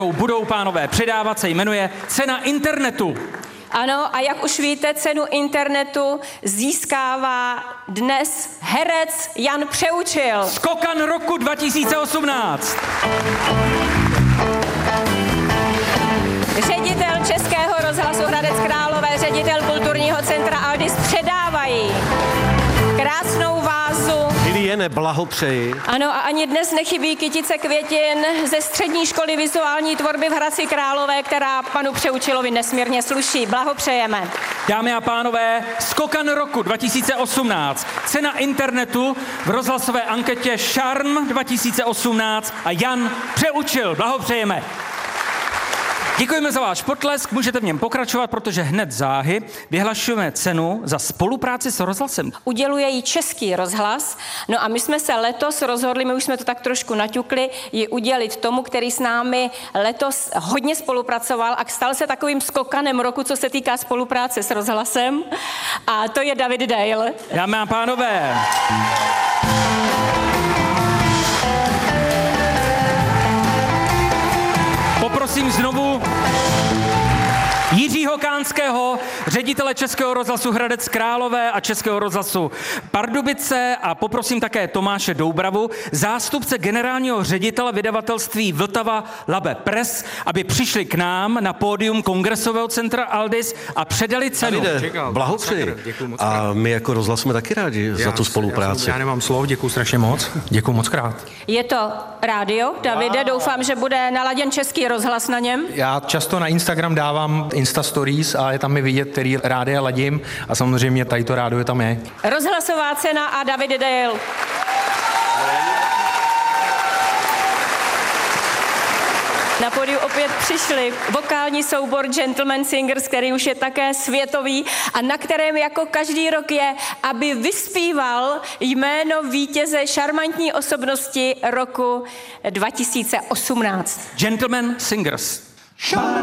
budou, pánové, předávat, se jmenuje Cena internetu. Ano, a jak už víte, cenu internetu získává dnes herec Jan Přeučil. Skokan roku 2018. Ředitel Českého rozhlasu Hradec Králové, ředitel kulturního centra Aldis předávají krásnou vázu. Liliene, blahopřeji. Ano, a ani dnes nechybí kytice květin ze Střední školy vizuální tvorby v Hradci Králové, která panu Přeučilovi nesmírně sluší. Blahopřejeme. Dámy a pánové, skokan roku 2018. Cena internetu v rozhlasové anketě Šarm 2018 a Jan Přeučil. Blahopřejeme. Děkujeme za váš potlesk, můžete v něm pokračovat, protože hned záhy vyhlašujeme cenu za spolupráci s rozhlasem. Uděluje ji Český rozhlas, no a my jsme se letos rozhodli, my už jsme to tak trošku naťukli, ji udělit tomu, který s námi letos hodně spolupracoval a stal se takovým skokanem roku, co se týká spolupráce s rozhlasem, a to je David Dale. Dámy a pánové, poprosím znovu Jiřího Kánského, ředitele Českého rozhlasu Hradec Králové a Českého rozhlasu Pardubice, a poprosím také Tomáše Doubravu, zástupce generálního ředitele vydavatelství Vltava Labe Press, aby přišli k nám na pódium Kongresového centra Aldis a předali cenu. Davide, blahopřeji. A my jako rozhlas jsme taky rádi za tu spolupráci. Já nemám slov, děkuji strašně moc. Děkuji moc krát. Je to rádio, Davide, doufám, že bude naladěn Český rozhlas na něm. Já často na Instagram dávám Insta Stories a je tam mi vidět, který rádia ladím, a samozřejmě tady to rádio tam je. Rozhlasová cena a David Dale. Na pódiu opět přišli vokální soubor Gentleman Singers, který už je také světový a na kterém jako každý rok je, aby vyspíval jméno vítěze šarmantní osobnosti roku 2018. Gentleman Singers.